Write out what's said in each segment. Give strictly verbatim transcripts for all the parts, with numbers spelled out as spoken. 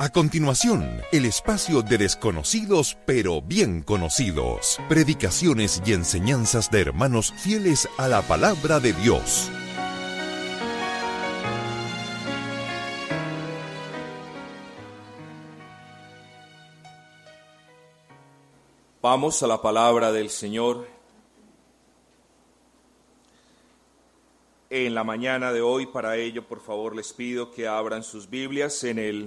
A continuación, el espacio de desconocidos pero bien conocidos. Predicaciones y enseñanzas de hermanos fieles a la palabra de Dios. Vamos a la palabra del Señor. En la mañana de hoy, para ello, por favor, les pido que abran sus Biblias en el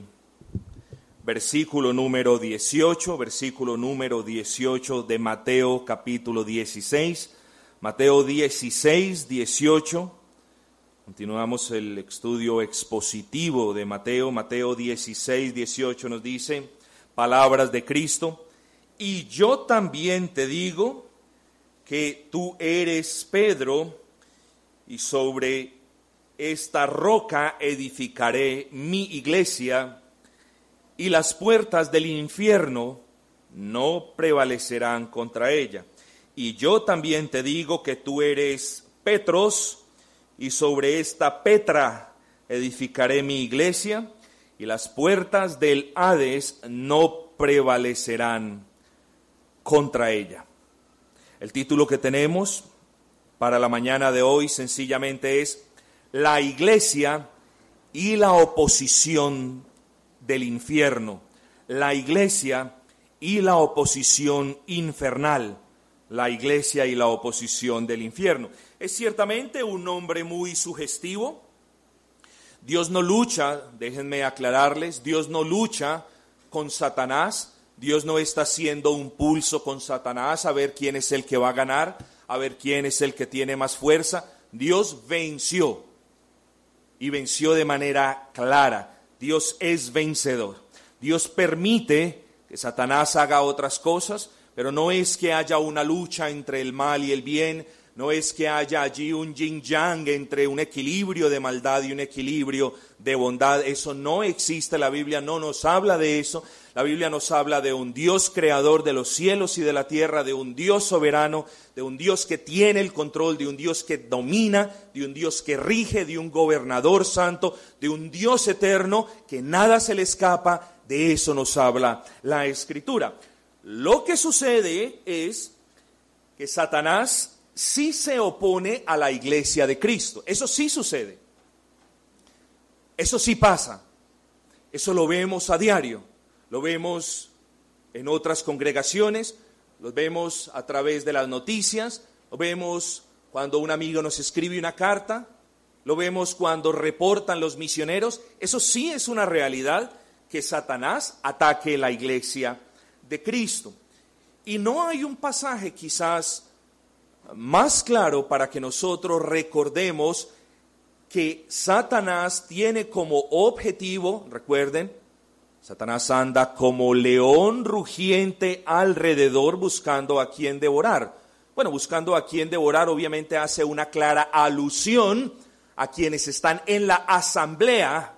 versículo número dieciocho, versículo número dieciocho de Mateo capítulo dieciséis. Mateo dieciséis, dieciocho. Continuamos el estudio expositivo de Mateo. Mateo dieciséis, dieciocho nos dice, palabras de Cristo. Y yo también te digo que tú eres Pedro, y sobre esta roca edificaré mi iglesia, y las puertas del infierno no prevalecerán contra ella. Y yo también te digo que tú eres Petros, y sobre esta Petra edificaré mi iglesia, y las puertas del Hades no prevalecerán contra ella. El título que tenemos para la mañana de hoy sencillamente es La iglesia y la oposición del infierno. La iglesia y la oposición infernal. La iglesia y la oposición del infierno. Es ciertamente un nombre muy sugestivo. Dios no lucha, déjenme aclararles, Dios no lucha con Satanás. Dios no está haciendo un pulso con Satanás a ver quién es el que va a ganar, a ver quién es el que tiene más fuerza. Dios venció y venció de manera clara. Dios es vencedor. Dios permite que Satanás haga otras cosas, pero no es que haya una lucha entre el mal y el bien, no es que haya allí un yin-yang entre un equilibrio de maldad y un equilibrio de bondad. Eso no existe, la Biblia no nos habla de eso. La Biblia nos habla de un Dios creador de los cielos y de la tierra, de un Dios soberano, de un Dios que tiene el control, de un Dios que domina, de un Dios que rige, de un gobernador santo, de un Dios eterno que nada se le escapa. De eso nos habla la Escritura. Lo que sucede es que Satanás sí se opone a la iglesia de Cristo. Eso sí sucede. Eso sí pasa. Eso lo vemos a diario. Lo vemos en otras congregaciones, lo vemos a través de las noticias, lo vemos cuando un amigo nos escribe una carta, lo vemos cuando reportan los misioneros. Eso sí es una realidad, que Satanás ataque la iglesia de Cristo. Y no hay un pasaje quizás más claro para que nosotros recordemos que Satanás tiene como objetivo, recuerden, Satanás anda como león rugiente alrededor buscando a quien devorar. Bueno, buscando a quien devorar obviamente hace una clara alusión a quienes están en la asamblea.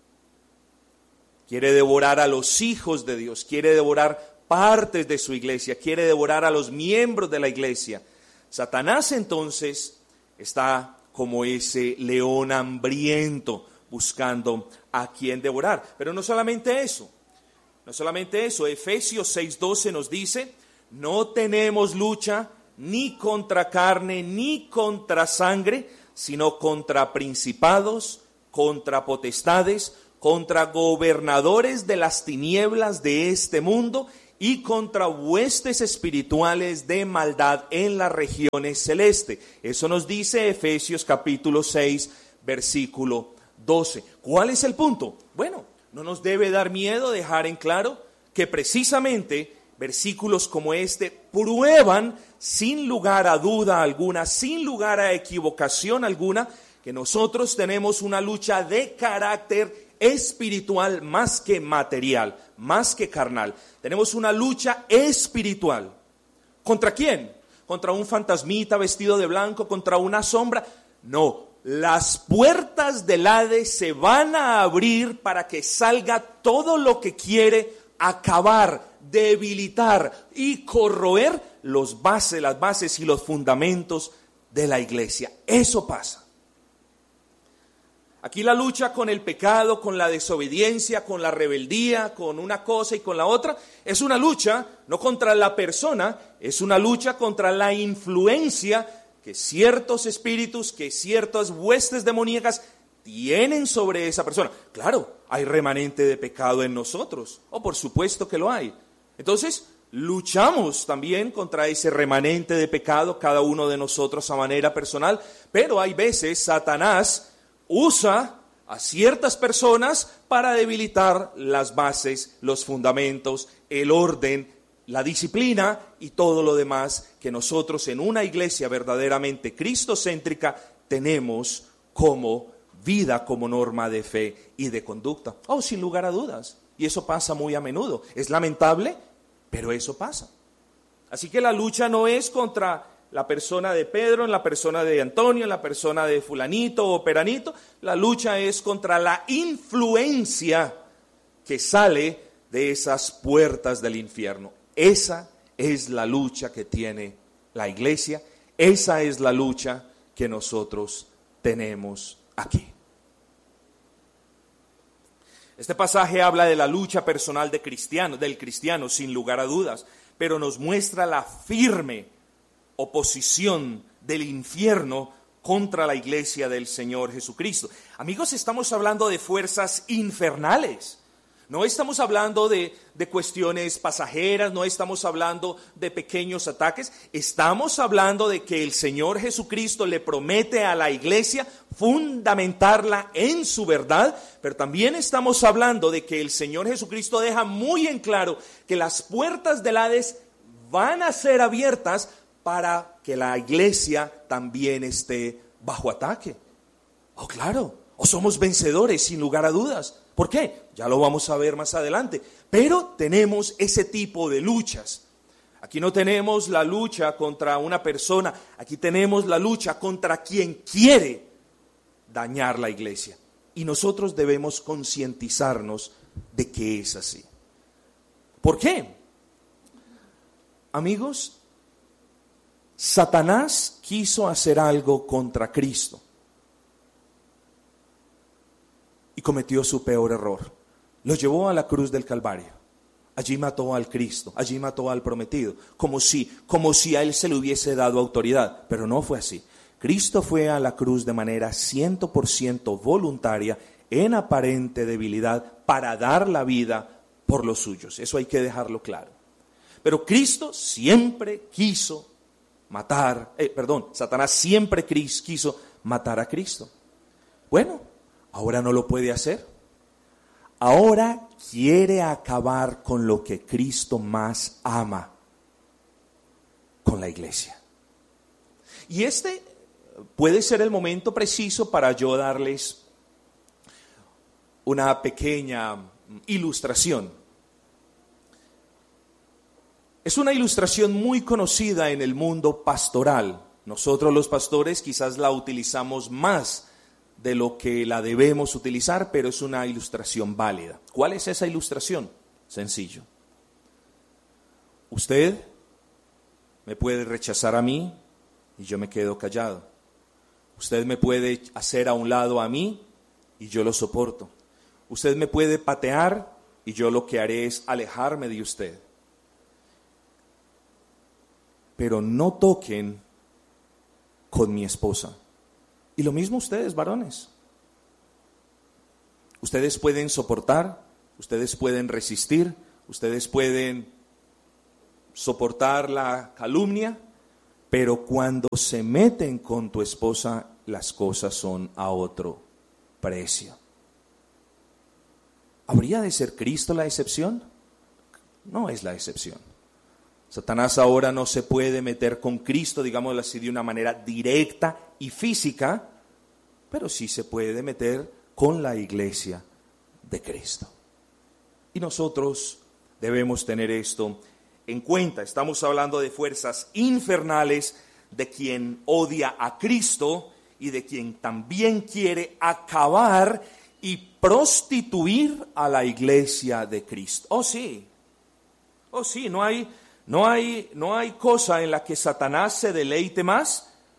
Quiere devorar a los hijos de Dios, quiere devorar partes de su iglesia, quiere devorar a los miembros de la iglesia. Satanás entonces está como ese león hambriento buscando a quien devorar. Pero no solamente eso, no solamente eso. Efesios seis doce nos dice, no tenemos lucha ni contra carne ni contra sangre, sino contra principados, contra potestades, contra gobernadores de las tinieblas de este mundo y contra huestes espirituales de maldad en las regiones celestes. Eso nos dice Efesios capítulo seis, versículo doce. ¿Cuál es el punto? Bueno, no nos debe dar miedo dejar en claro que precisamente versículos como este prueban sin lugar a duda alguna, sin lugar a equivocación alguna, que nosotros tenemos una lucha de carácter espiritual más que material, más que carnal. Tenemos una lucha espiritual. ¿Contra quién? ¿Contra un fantasmita vestido de blanco? ¿Contra una sombra? No. Las puertas del Hades se van a abrir para que salga todo lo que quiere acabar, debilitar y corroer los bases, las bases y los fundamentos de la iglesia. Eso pasa. Aquí la lucha con el pecado, con la desobediencia, con la rebeldía, con una cosa y con la otra, es una lucha no contra la persona, es una lucha contra la influencia que ciertos espíritus, que ciertas huestes demoníacas tienen sobre esa persona. Claro, hay remanente de pecado en nosotros, o por supuesto que lo hay. Entonces, luchamos también contra ese remanente de pecado, cada uno de nosotros a manera personal, pero hay veces Satanás usa a ciertas personas para debilitar las bases, los fundamentos, el orden, la disciplina y todo lo demás que nosotros en una iglesia verdaderamente cristocéntrica tenemos como vida, como norma de fe y de conducta. Oh, sin lugar a dudas. Y eso pasa muy a menudo. Es lamentable, pero eso pasa. Así que la lucha no es contra la persona de Pedro, en la persona de Antonio, en la persona de fulanito o peranito. La lucha es contra la influencia que sale de esas puertas del infierno. Esa es la lucha que tiene la iglesia. Esa es la lucha que nosotros tenemos aquí. Este pasaje habla de la lucha personal de cristiano, del cristiano, sin lugar a dudas, pero nos muestra la firme oposición del infierno contra la iglesia del Señor Jesucristo. Amigos, estamos hablando de fuerzas infernales. No estamos hablando de, de cuestiones pasajeras, no estamos hablando de pequeños ataques, estamos hablando de que el Señor Jesucristo le promete a la iglesia fundamentarla en su verdad, pero también estamos hablando de que el Señor Jesucristo deja muy en claro que las puertas del Hades van a ser abiertas para que la iglesia también esté bajo ataque. Oh, claro, o somos vencedores sin lugar a dudas. ¿Por qué? Ya lo vamos a ver más adelante. Pero tenemos ese tipo de luchas. Aquí no tenemos la lucha contra una persona, aquí tenemos la lucha contra quien quiere dañar la iglesia. Y nosotros debemos concientizarnos de que es así. ¿Por qué? Amigos, Satanás quiso hacer algo contra Cristo. Y cometió su peor error. Lo llevó a la cruz del Calvario. Allí mató al Cristo, allí mató al prometido, como si, como si a él se le hubiese dado autoridad. Pero no fue así. Cristo fue a la cruz de manera cien por ciento voluntaria, en aparente debilidad, para dar la vida por los suyos. Eso hay que dejarlo claro. Pero Cristo siempre quiso matar, eh, perdón, Satanás siempre quiso matar a Cristo. Bueno, ahora no lo puede hacer. Ahora quiere acabar con lo que Cristo más ama, con la iglesia. Y este puede ser el momento preciso para yo darles una pequeña ilustración. Es una ilustración muy conocida en el mundo pastoral. Nosotros los pastores quizás la utilizamos más de lo que la debemos utilizar, pero es una ilustración válida. ¿Cuál es esa ilustración? Sencillo. Usted me puede rechazar a mí y yo me quedo callado. Usted me puede hacer a un lado a mí y yo lo soporto. Usted me puede patear y yo lo que haré es alejarme de usted. Pero no toquen con mi esposa. Y lo mismo ustedes, varones. Ustedes pueden soportar, ustedes pueden resistir, ustedes pueden soportar la calumnia, pero cuando se meten con tu esposa, las cosas son a otro precio. ¿Habría de ser Cristo la excepción? No es la excepción. Satanás ahora no se puede meter con Cristo, digámoslo así, de una manera directa y física, pero sí se puede meter con la iglesia de Cristo. Y nosotros debemos tener esto en cuenta. Estamos hablando de fuerzas infernales, de quien odia a Cristo y de quien también quiere acabar y prostituir a la iglesia de Cristo. Oh sí, oh sí, no hay... No hay, no hay cosa en la que Satanás se deleite más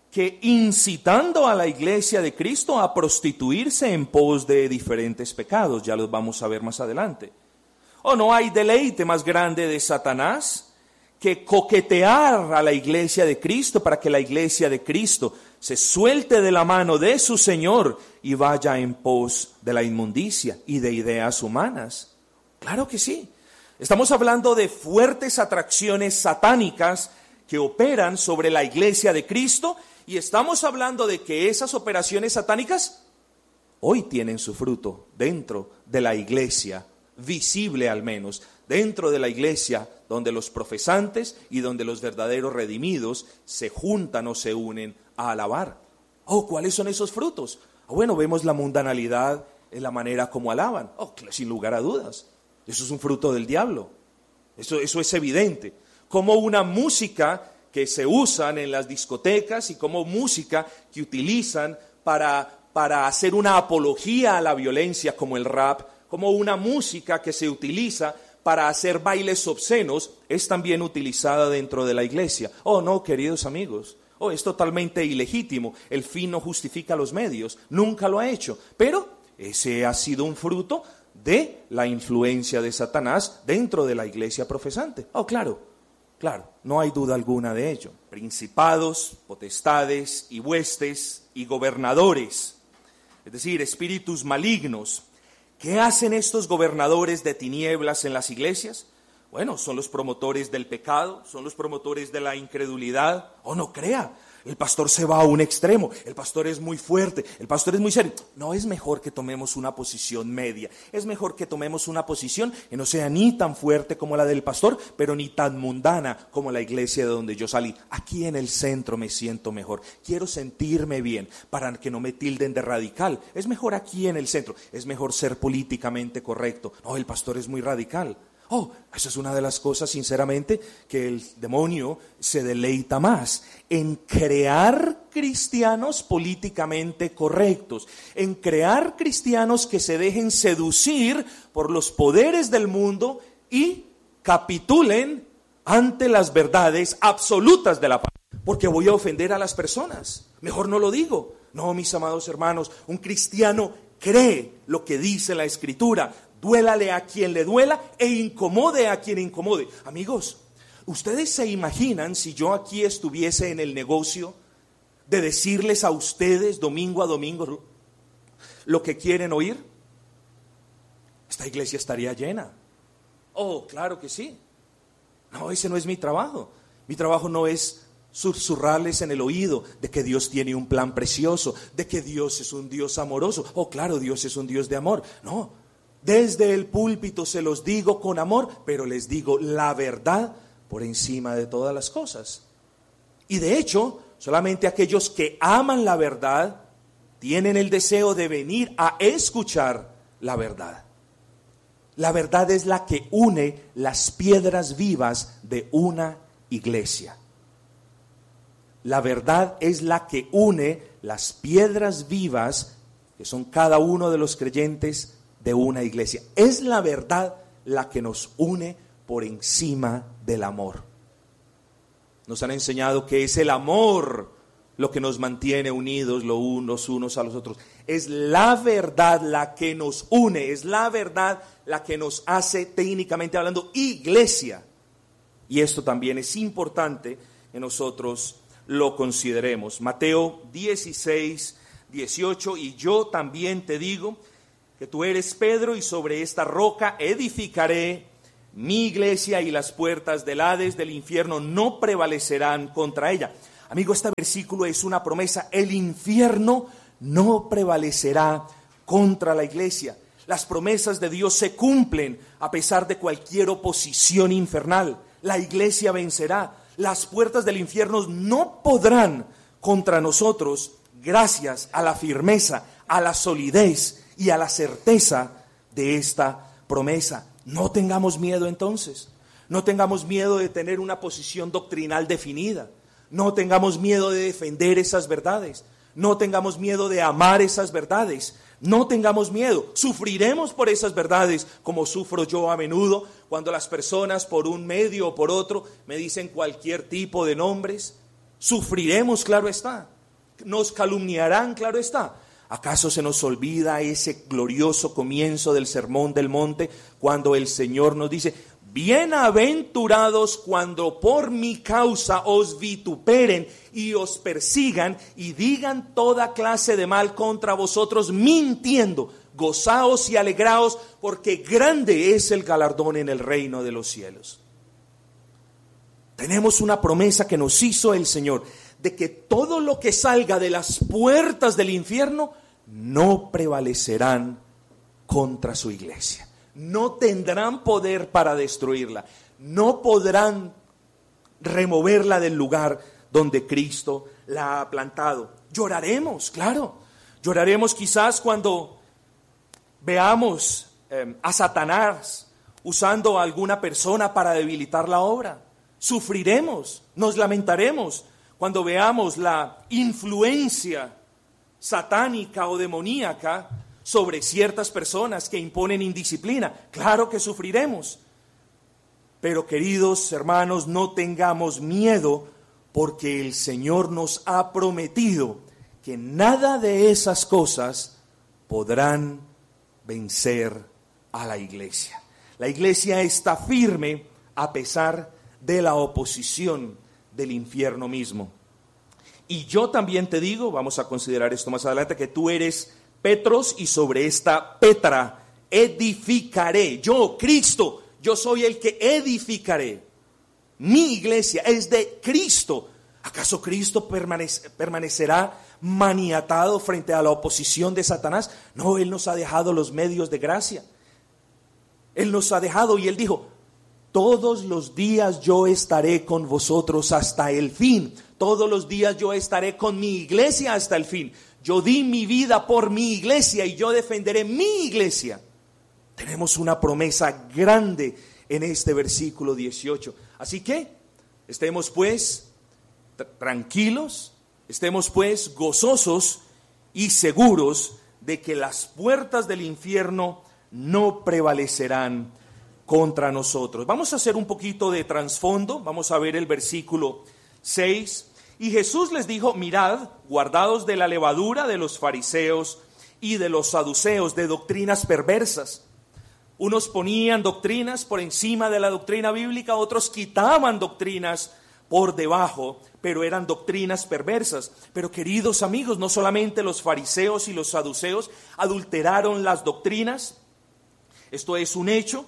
que incitando a la iglesia de Cristo a prostituirse en pos de diferentes pecados, ya los vamos a ver más adelante. ¿O no hay deleite más grande de Satanás que coquetear a la iglesia de Cristo para que la iglesia de Cristo se suelte de la mano de su Señor y vaya en pos de la inmundicia y de ideas humanas? Claro que sí. Estamos hablando de fuertes atracciones satánicas que operan sobre la iglesia de Cristo, y estamos hablando de que esas operaciones satánicas hoy tienen su fruto dentro de la iglesia, visible al menos, dentro de la iglesia donde los profesantes y donde los verdaderos redimidos se juntan o se unen a alabar. Oh, ¿cuáles son esos frutos? Oh, bueno, vemos la mundanalidad en la manera como alaban. Oh, sin lugar a dudas, eso es un fruto del diablo. Eso, eso es evidente. Como una música que se usan en las discotecas y como música que utilizan para, para hacer una apología a la violencia, como el rap, como una música que se utiliza para hacer bailes obscenos, es también utilizada dentro de la iglesia. Oh no, queridos amigos, oh, es totalmente ilegítimo. El fin no justifica los medios, nunca lo ha hecho. Pero ese ha sido un fruto de la influencia de Satanás dentro de la iglesia profesante. Oh, claro. Claro, no hay duda alguna de ello. Principados, potestades y huestes y gobernadores, es decir, espíritus malignos. ¿Qué hacen estos gobernadores de tinieblas en las iglesias? Bueno, son los promotores del pecado, son los promotores de la incredulidad. Oh, no crea, el pastor se va a un extremo, el pastor es muy fuerte, el pastor es muy serio. No, es mejor que tomemos una posición media, es mejor que tomemos una posición que no sea ni tan fuerte como la del pastor, pero ni tan mundana como la iglesia de donde yo salí. Aquí en el centro me siento mejor, quiero sentirme bien, para que no me tilden de radical. Es mejor aquí en el centro, es mejor ser políticamente correcto. No, el pastor es muy radical. Oh, esa es una de las cosas, sinceramente, que el demonio se deleita más, en crear cristianos políticamente correctos, en crear cristianos que se dejen seducir por los poderes del mundo y capitulen ante las verdades absolutas de la paz. Porque voy a ofender a las personas, mejor no lo digo. No, mis amados hermanos, un cristiano cree lo que dice la Escritura. Duélale a quien le duela e incomode a quien incomode. Amigos, ¿ustedes se imaginan si yo aquí estuviese en el negocio de decirles a ustedes domingo a domingo lo que quieren oír? Esta iglesia estaría llena. Oh, claro que sí. No, ese no es mi trabajo. Mi trabajo no es susurrarles en el oído de que Dios tiene un plan precioso, de que Dios es un Dios amoroso. Oh, claro, Dios es un Dios de amor. No. Desde el púlpito se los digo con amor, pero les digo la verdad por encima de todas las cosas. Y de hecho, solamente aquellos que aman la verdad tienen el deseo de venir a escuchar la verdad. La verdad es la que une las piedras vivas de una iglesia. La verdad es la que une las piedras vivas, que son cada uno de los creyentes de una iglesia. Es la verdad la que nos une por encima del amor. Nos han enseñado que es el amor lo que nos mantiene unidos los unos, unos a los otros. Es la verdad la que nos une, es la verdad la que nos hace, técnicamente hablando, iglesia. Y esto también es importante que nosotros lo consideremos. Mateo dieciséis, dieciocho, y yo también te digo que tú eres Pedro, y sobre esta roca edificaré mi iglesia, y las puertas del Hades, del infierno, no prevalecerán contra ella. Amigo, este versículo es una promesa. El infierno no prevalecerá contra la iglesia. Las promesas de Dios se cumplen a pesar de cualquier oposición infernal. La iglesia vencerá. Las puertas del infierno no podrán contra nosotros, gracias a la firmeza, a la solidez y a la certeza de esta promesa. No tengamos miedo entonces, no tengamos miedo de tener una posición doctrinal definida, no tengamos miedo de defender esas verdades, no tengamos miedo de amar esas verdades, no tengamos miedo. Sufriremos por esas verdades, como sufro yo a menudo cuando las personas por un medio o por otro me dicen cualquier tipo de nombres. Sufriremos, claro está. nos calumniarán, claro está. ¿Acaso se nos olvida ese glorioso comienzo del Sermón del Monte, cuando el Señor nos dice: bienaventurados cuando por mi causa os vituperen y os persigan y digan toda clase de mal contra vosotros mintiendo? Gozaos y alegraos, porque grande es el galardón en el reino de los cielos. Tenemos una promesa que nos hizo el Señor, de que todo lo que salga de las puertas del infierno no prevalecerán contra su iglesia. No tendrán poder para destruirla. No podrán removerla del lugar donde Cristo la ha plantado. Lloraremos, claro. Lloraremos quizás cuando veamos eh, a Satanás usando a alguna persona para debilitar la obra. Sufriremos, nos lamentaremos cuando veamos la influencia satánica o demoníaca sobre ciertas personas que imponen indisciplina. Claro que sufriremos. Pero queridos hermanos, no tengamos miedo, porque el Señor nos ha prometido que nada de esas cosas podrán vencer a la iglesia. La iglesia está firme a pesar de la oposición del infierno mismo. Y yo también te digo, vamos a considerar esto más adelante, que tú eres Petros, y sobre esta Petra edificaré. Yo, Cristo, yo soy el que edificaré. Mi iglesia es de Cristo. ¿Acaso Cristo permanece, permanecerá maniatado frente a la oposición de Satanás? No, Él nos ha dejado los medios de gracia. Él nos ha dejado, y Él dijo: todos los días yo estaré con vosotros hasta el fin. Todos los días yo estaré con mi iglesia hasta el fin. Yo di mi vida por mi iglesia y yo defenderé mi iglesia. Tenemos una promesa grande en este versículo dieciocho. Así que estemos pues tranquilos, estemos pues gozosos y seguros de que las puertas del infierno no prevalecerán contra nosotros. Vamos a hacer un poquito de trasfondo. Vamos a ver el versículo seis. Y Jesús les dijo: mirad, guardaos de la levadura de los fariseos y de los saduceos, de doctrinas perversas. Unos ponían doctrinas por encima de la doctrina bíblica, otros quitaban doctrinas por debajo, pero eran doctrinas perversas. Pero queridos amigos, no solamente los fariseos y los saduceos adulteraron las doctrinas, esto es un hecho,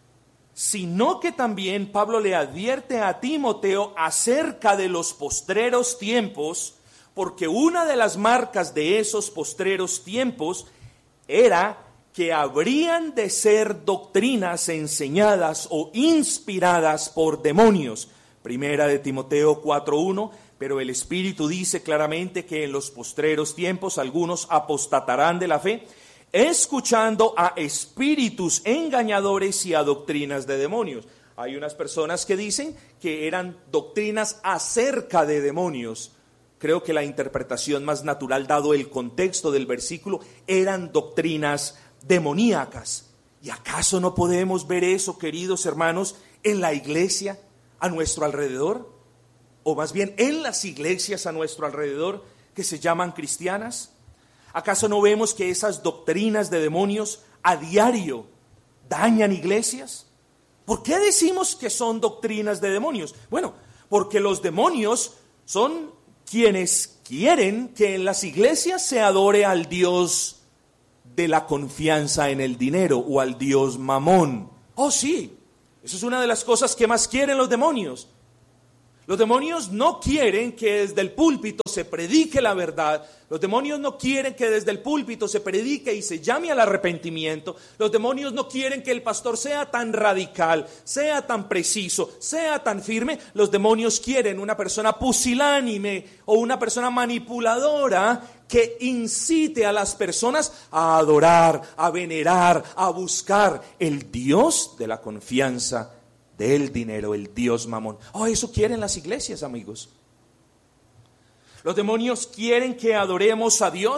sino que también Pablo le advierte a Timoteo acerca de los postreros tiempos, porque una de las marcas de esos postreros tiempos era que habrían de ser doctrinas enseñadas o inspiradas por demonios. Primera de Timoteo cuatro uno, pero el Espíritu dice claramente que en los postreros tiempos algunos apostatarán de la fe, escuchando a espíritus engañadores y a doctrinas de demonios. Hay unas personas que dicen que eran doctrinas acerca de demonios. Creo que la interpretación más natural, dado el contexto del versículo, eran doctrinas demoníacas. ¿Y acaso no podemos ver eso, queridos hermanos, en la iglesia a nuestro alrededor? O más bien en las iglesias a nuestro alrededor que se llaman cristianas. ¿Acaso no vemos que esas doctrinas de demonios a diario dañan iglesias? ¿Por qué decimos que son doctrinas de demonios? Bueno, porque los demonios son quienes quieren que en las iglesias se adore al Dios de la confianza en el dinero o al Dios Mamón. Oh sí, eso es una de las cosas que más quieren los demonios. Los demonios no quieren que desde el púlpito se predique la verdad. Los demonios no quieren que desde el púlpito se predique y se llame al arrepentimiento. Los demonios no quieren que el pastor sea tan radical, sea tan preciso, sea tan firme. Los demonios quieren una persona pusilánime o una persona manipuladora que incite a las personas a adorar, a venerar, a buscar el Dios de la confianza del dinero, el Dios Mamón. Oh, eso quieren las iglesias, amigos. Los demonios quieren que adoremos a Dios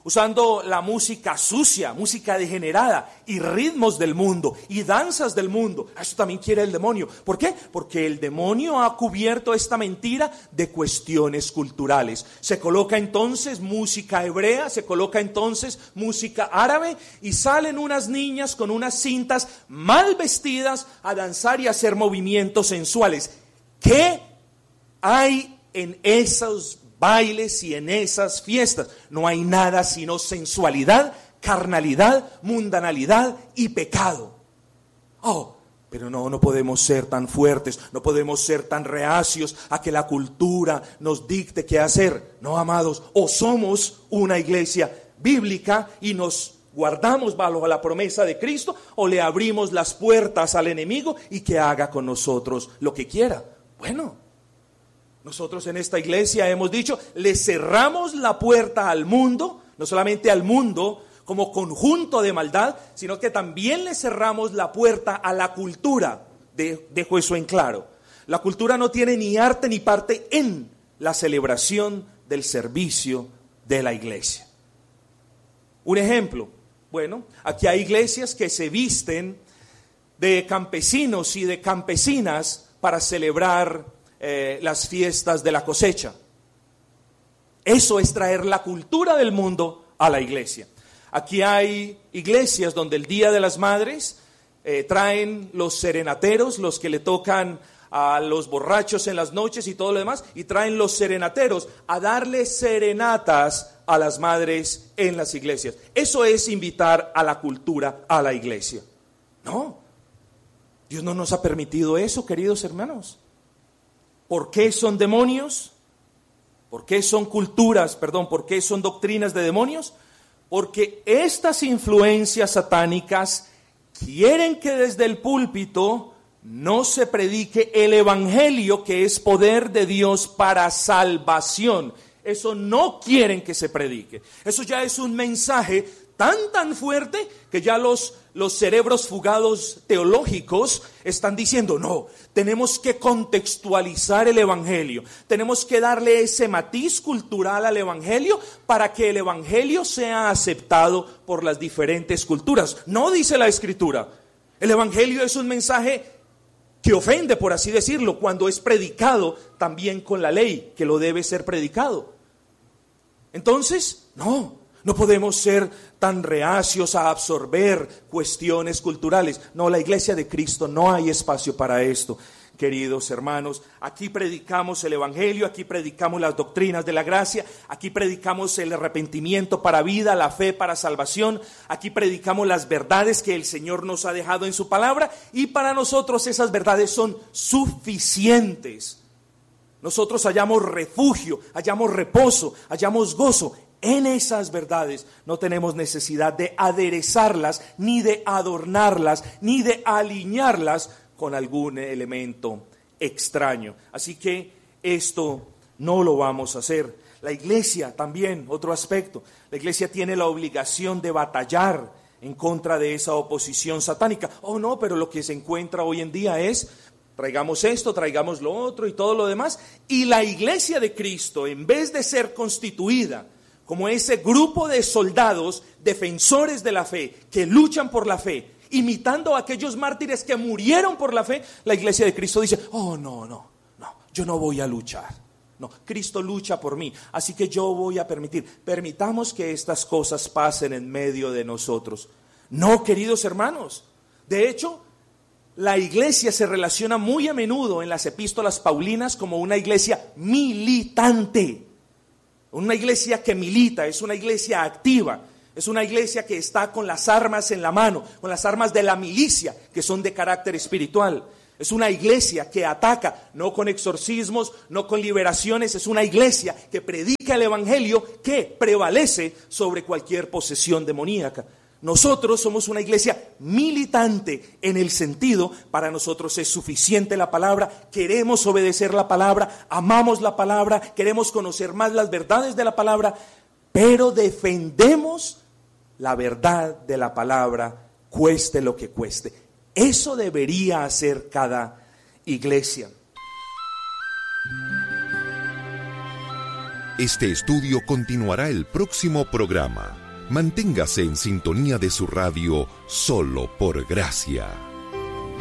usando la música sucia, música degenerada y ritmos del mundo y danzas del mundo. Eso también quiere el demonio. ¿Por qué? Porque el demonio ha cubierto esta mentira de cuestiones culturales. Se coloca entonces música hebrea, se coloca entonces música árabe y salen unas niñas con unas cintas mal vestidas a danzar y a hacer movimientos sensuales. ¿Qué hay en esos bailes y en esas fiestas? No hay nada sino sensualidad, carnalidad, mundanalidad y pecado. Oh, pero no, no podemos ser tan fuertes, no podemos ser tan reacios a que la cultura nos dicte qué hacer. No, amados, o somos una iglesia bíblica y nos guardamos bajo la promesa de Cristo, o le abrimos las puertas al enemigo y que haga con nosotros lo que quiera. Bueno, nosotros en esta iglesia hemos dicho, le cerramos la puerta al mundo, no solamente al mundo como conjunto de maldad, sino que también le cerramos la puerta a la cultura. De, dejo eso en claro. La cultura no tiene ni arte ni parte en la celebración del servicio de la iglesia. Un ejemplo, bueno, aquí hay iglesias que se visten de campesinos y de campesinas para celebrar eh, las fiestas de la cosecha. Eso es traer la cultura del mundo a la iglesia. Aquí hay iglesias donde el Día de las Madres eh, traen los serenateros, los que le tocan a los borrachos en las noches y todo lo demás, y traen los serenateros a darle serenatas a las madres en las iglesias. Eso es invitar a la cultura a la iglesia. No, Dios no nos ha permitido eso, queridos hermanos. ¿Por qué son demonios? ¿Por qué son culturas, perdón, por qué son doctrinas de demonios? Porque estas influencias satánicas quieren que desde el púlpito no se predique el evangelio, que es poder de Dios para salvación. Eso no quieren que se predique. Eso ya es un mensaje tan tan fuerte que ya los, los cerebros fugados teológicos están diciendo, no, tenemos que contextualizar el evangelio, tenemos que darle ese matiz cultural al evangelio para que el evangelio sea aceptado por las diferentes culturas. No dice la escritura, el evangelio es un mensaje que ofende, por así decirlo, cuando es predicado también con la ley, que lo debe ser predicado. Entonces, no, no podemos ser tan reacios a absorber cuestiones culturales. No, la iglesia de Cristo no hay espacio para esto, queridos hermanos. Aquí predicamos el evangelio, aquí predicamos las doctrinas de la gracia, aquí predicamos el arrepentimiento para vida, la fe para salvación, aquí predicamos las verdades que el Señor nos ha dejado en su palabra, y para nosotros esas verdades son suficientes. Nosotros hallamos refugio, hallamos reposo, hallamos gozo en esas verdades. No tenemos necesidad de aderezarlas, ni de adornarlas, ni de alinearlas con algún elemento extraño. Así que esto no lo vamos a hacer. La iglesia también, otro aspecto, la iglesia tiene la obligación de batallar en contra de esa oposición satánica. Oh no, pero lo que se encuentra hoy en día es, traigamos esto, traigamos lo otro y todo lo demás. Y la iglesia de Cristo, en vez de ser constituida como ese grupo de soldados defensores de la fe, que luchan por la fe, imitando a aquellos mártires que murieron por la fe, la iglesia de Cristo dice, oh no, no, no, yo no voy a luchar. No, Cristo lucha por mí, así que yo voy a permitir. Permitamos que estas cosas pasen en medio de nosotros. No, queridos hermanos, de hecho, la iglesia se relaciona muy a menudo en las epístolas paulinas como una iglesia militante. Una iglesia que milita, es una iglesia activa, es una iglesia que está con las armas en la mano, con las armas de la milicia, que son de carácter espiritual. Es una iglesia que ataca, no con exorcismos, no con liberaciones, es una iglesia que predica el evangelio que prevalece sobre cualquier posesión demoníaca. Nosotros somos una iglesia militante en el sentido, para nosotros es suficiente la palabra, queremos obedecer la palabra, amamos la palabra, queremos conocer más las verdades de la palabra, pero defendemos la verdad de la palabra, cueste lo que cueste. Eso debería hacer cada iglesia. Este estudio continuará el próximo programa. Manténgase en sintonía de su radio solo por gracia.